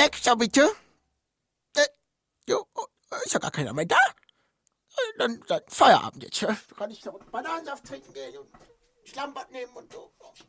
weg, so bitte. Jo, ist ja gar keiner mehr da. Dann Feierabend jetzt. Kann ich noch Bananensaft trinken gehen und Schlammbad nehmen und so.